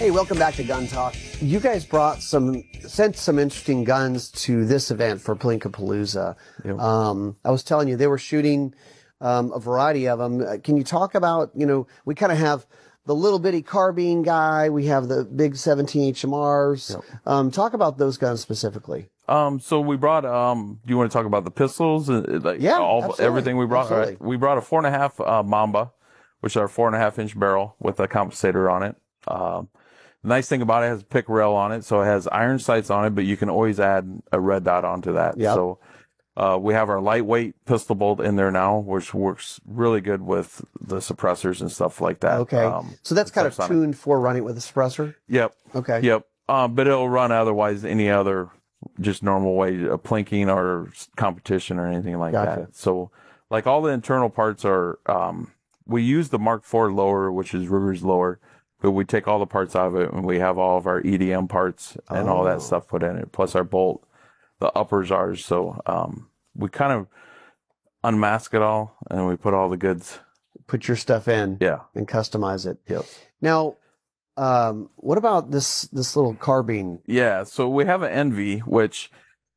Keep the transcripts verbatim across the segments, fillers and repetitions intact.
Hey, welcome back to Gun Talk. You guys brought some, sent some interesting guns to this event for Palinkapalooza. Yep. Um, I was telling you, they were shooting um, a variety of them. Uh, can you talk about, you know, we kind of have the little bitty carbine guy, we have the big seventeen H M Rs. Yep. Um, talk about those guns specifically. Um, so we brought, um, do you want to talk about the pistols? Uh, Like Yeah, all, absolutely. everything we brought? All Absolutely. right. We brought a four and a half, uh, Mamba, which is our four and a half inch barrel with a compensator on it. Um, the nice thing about it, it has a pick rail on it. So it has iron sights on it, but you can always add a red dot onto that. Yep. So, uh, we have our lightweight pistol bolt in there now, which works really good with the suppressors and stuff like that. Okay. Um, so that's kind of subsonic. tuned for running with a suppressor? Yep. Okay. Yep. Um, but it'll run otherwise any other just normal way of plinking or s- competition or anything like Gotcha. that. So like all the internal parts are, um, we use the Mark four lower, which is Ruger's lower, but we take all the parts out of it and we have all of our E D M parts and all Oh. that stuff put in it. Plus our bolt, the uppers ours. So, um, we kind of unmask it all and we put all the goods. Put your stuff in Yeah. and customize it. Yep. Now, um, what about this this little carbine? Yeah, so we have an Envy, which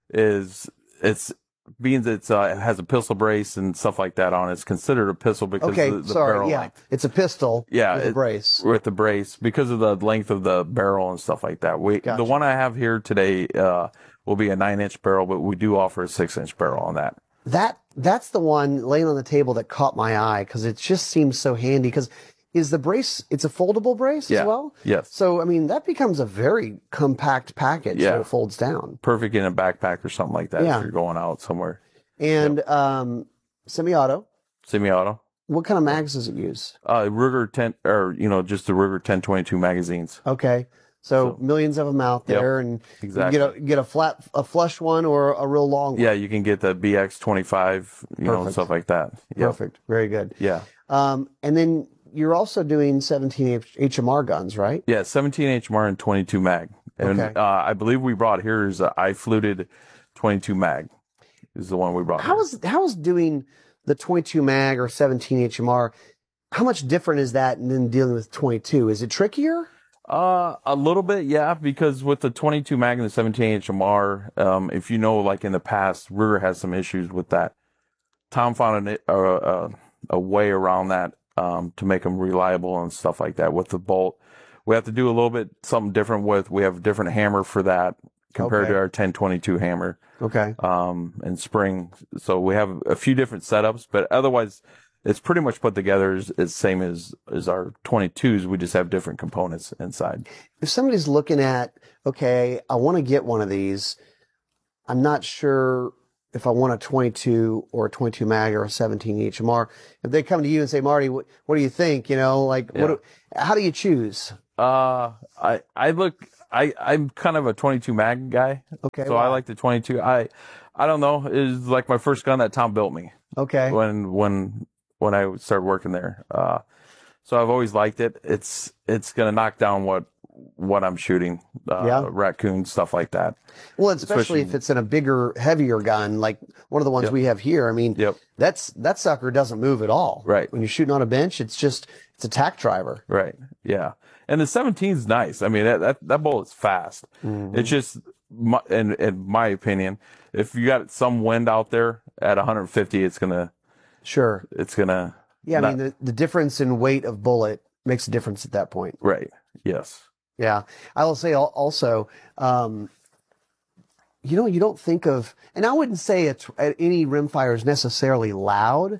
is it's being it's uh, it has a pistol brace and stuff like that on it. It's considered a pistol because Okay, of the, the sorry, barrel yeah, length. it's a pistol. Yeah, with a it- brace. With the brace because of the length of the barrel and stuff like that. We Gotcha. the one I have here today uh, will be a nine inch barrel, but we do offer a six inch barrel on that. That that's the one laying on the table that caught my eye because it just seems so handy. Because is the brace? It's a foldable brace Yeah. as well. Yes, So I mean that becomes a very compact package Yeah. that it folds down. perfect in a backpack or something like that Yeah. if you're going out somewhere. And um, semi-auto. Semi-auto. What kind of mags does it use? Uh, Ruger ten or you know just the Ruger ten twenty-two magazines. Okay, so, So- millions of them out Yep, there, and exactly. you get a get a flat a flush one or a real long one. Yeah, you can get the B X twenty-five, you know, Perfect. stuff like that. Yep. Perfect, very good. Yeah. Um, and then you're also doing seventeen H M R guns, right? Yeah, seventeen H M R and twenty-two mag. And Okay. uh, I believe we brought here is a I fluted twenty-two mag is the one we brought. How here. is how is doing the twenty-two mag or seventeen H M R? How much different is that than dealing with twenty-two? Is it trickier? Uh, a little bit, yeah, because with the twenty-two mag and the seventeen H M R, um, if you know, like in the past, Ruger has some issues with that. Tom found an, a, a, a way around that um, to make them reliable and stuff like that with the bolt. We have to do a little bit something different with, we have a different hammer for that compared Okay. to our ten twenty-two hammer. Okay. um, and spring. So we have a few different setups, but otherwise it's pretty much put together as, as same as, as our twenty-twos. We just have different components inside. If somebody's looking at, okay, I want to get one of these, I'm not sure if I want a twenty-two or a twenty-two mag or a seventeen H M R. If they come to you and say, Marty, what, what do you think? You know, like, what? Yeah. Do, how do you choose? Uh, I, I look, I, I'm kind of a twenty-two mag guy. Okay. So I like the twenty-two. I, I don't know. It was like my first gun that Tom built me Okay. when, when, when I started working there. Uh, so I've always liked it. It's, it's going to knock down what, what I'm shooting, uh, Yeah. raccoon, stuff like that. Well, especially, especially- if it's in a bigger, heavier gun, like one of the ones Yep. we have here. I mean, Yep. that's that sucker doesn't move at all. Right. When you're shooting on a bench, it's just it's a tack driver. Right. Yeah. And the seventeen's nice. I mean, that that, that bullet's fast. Mhm. It's just, my, in, in my opinion, if you got some wind out there at one hundred fifty, it's gonna, Sure. it's gonna. Yeah. I not- mean, the, the difference in weight of bullet makes a difference at that point. Right. Yes. Yeah. I will say al- also, um, you know, you don't think of, and I wouldn't say it's, any rimfire is necessarily loud,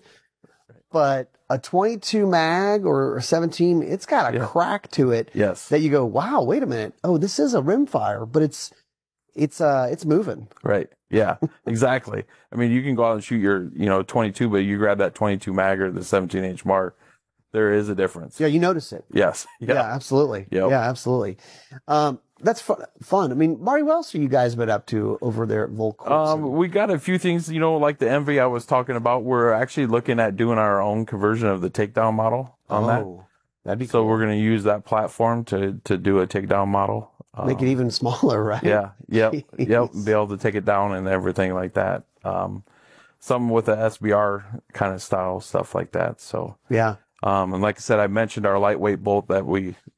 but a twenty-two mag or a seventeen, it's got a Yeah. crack to it Yes. that you go, wow, wait a minute. Oh, this is a rimfire, but it's, it's, uh, it's moving. Right. Yeah. Exactly. I mean, you can go out and shoot your, you know, twenty-two, but you grab that twenty-two mag or the seventeen H mark, there is a difference. Yeah. You notice it. Yes. Yeah, Yeah. absolutely. Yep. Yeah, absolutely. Um, that's fun. Fun. I mean, Marty, what else have you guys been up to over there at Volk? Um, we got a few things, you know, like the Envy I was talking about. We're actually looking at doing our own conversion of the takedown model on that. oh, that'd be So cool. we're going to use that platform to, to do a takedown model. Make Um, it even smaller, right? Yeah. Yep. Yep. Jeez. Be able to take it down and everything like that. Um, some with the S B R kind of style stuff like that. So, Yeah. um, and like I said, I mentioned our lightweight bolt that we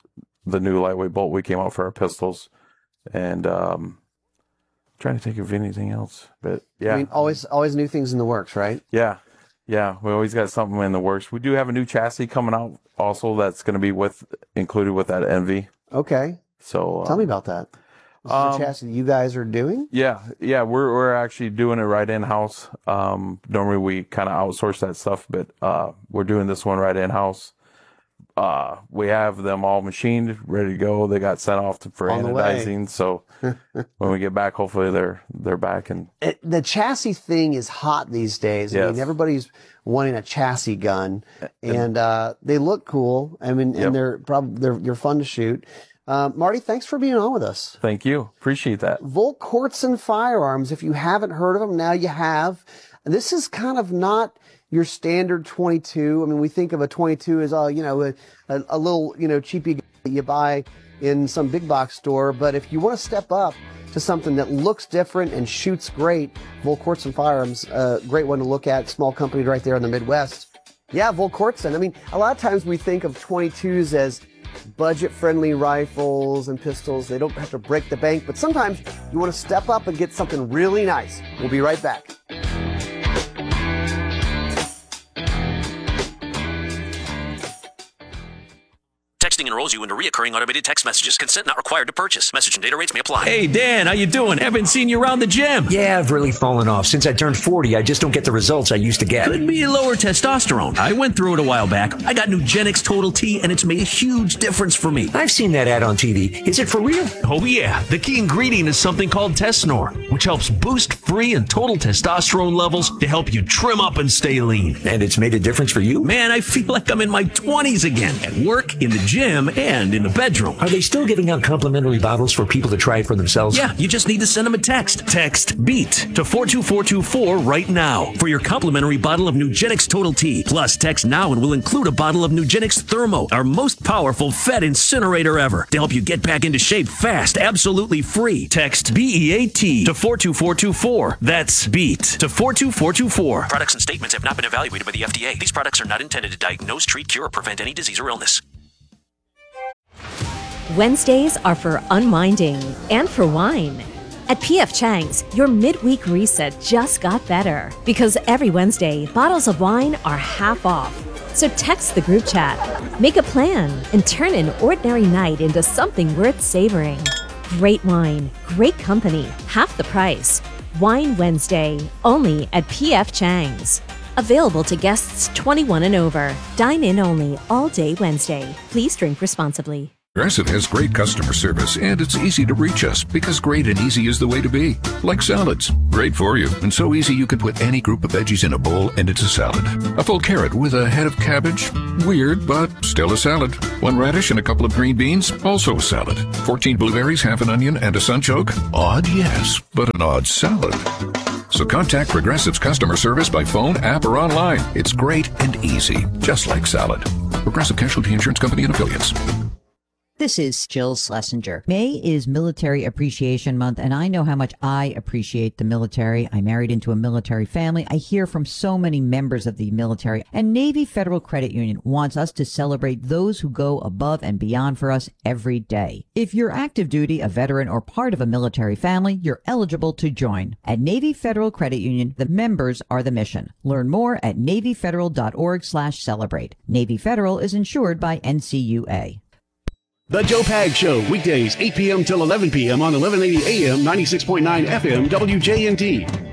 the new lightweight bolt we came out for our pistols, and um, trying to think of anything else. But yeah, I mean, always always new things in the works, right? Yeah, yeah, we always got something in the works. We do have a new chassis coming out also that's going to be with included with that Envy. Okay. So tell um, me about that. This is um, a chassis that you guys are doing? Yeah, yeah, we're we're actually doing it right in house. Um, normally we kind of outsource that stuff, but uh, we're doing this one right in house. Uh, we have them all machined, ready to go. They got sent off to, for On the anodizing. So when we get back, hopefully they're they're back. And it, the chassis thing is hot these days. I Yes. mean, everybody's wanting a chassis gun, and uh, they look cool. I mean, Yep. and they're probably they're they're fun to shoot. Uh, Marty, thanks for being on with us. Thank you, appreciate that. Volk Hortson Firearms. If you haven't heard of them, now you have. This is kind of not your standard twenty-two. I mean, we think of a twenty-two as a, you know, a, a, a little, you know, cheapy that you buy in some big box store. But if you want to step up to something that looks different and shoots great, Volk Hortson Firearms, a great one to look at. Small company right there in the Midwest. Yeah, Volk Hortson. I mean, a lot of times we think of twenty-twos as budget-friendly rifles and pistols. They don't have to break the bank, but sometimes you want to step up and get something really nice. We'll be right back. Texting enrolls you into reoccurring automated text messages. Consent not required to purchase. Message and data rates may apply. Hey, Dan, how you doing? Haven't seen you around the gym. Yeah, I've really fallen off. Since I turned forty, I just don't get the results I used to get. Could be lower testosterone. I went through it a while back. I got Nugenix Total T, and it's made a huge difference for me. I've seen that ad on T V. Is it for real? Oh, yeah. The key ingredient is something called Tesnor, which helps boost free and total testosterone levels to help you trim up and stay lean. And it's made a difference for you? Man, I feel like I'm in my twenties again, at work, in the gym, and in the bedroom. Are they still giving out complimentary bottles for people to try it for themselves? Yeah, you just need to send them a text. Text BEAT to four two four two four right now for your complimentary bottle of Nugenix Total T. Plus, text now and we'll include a bottle of Nugenix Thermo, our most powerful Fed incinerator ever, to help you get back into shape fast, absolutely free. Text B E A T to four two four two four. That's BEAT to four two four two four. Products and statements have not been evaluated by the F D A. These products are not intended to diagnose, treat, cure, or prevent any disease or illness. Wednesdays are for unwinding and for wine. At P F Chang's, your midweek reset just got better because every Wednesday, bottles of wine are half off. So text the group chat, make a plan, and turn an ordinary night into something worth savoring. Great wine, great company, half the price. Wine Wednesday, only at P F Chang's. Available to guests twenty-one and over. Dine in only all day Wednesday. Please drink responsibly. Progressive has great customer service, and it's easy to reach us because great and easy is the way to be. Like salads. Great for you, and so easy you can put any group of veggies in a bowl and it's a salad. A full carrot with a head of cabbage? Weird, but still a salad. One radish and a couple of green beans? Also a salad. fourteen blueberries, half an onion, and a sunchoke? Odd, yes, but an odd salad. So contact Progressive's customer service by phone, app, or online. It's great and easy, just like salad. Progressive Casualty Insurance Company and Affiliates. This is Jill Schlesinger. May is Military Appreciation Month, and I know how much I appreciate the military. I married into a military family. I hear from so many members of the military, and Navy Federal Credit Union wants us to celebrate those who go above and beyond for us every day. If you're active duty, a veteran, or part of a military family, you're eligible to join. At Navy Federal Credit Union, the members are the mission. Learn more at NavyFederal.org slash celebrate. Navy Federal is insured by N C U A. The Joe Pag Show, weekdays, eight p.m. till eleven p.m. on eleven eighty A M, ninety-six point nine F M, W J N T.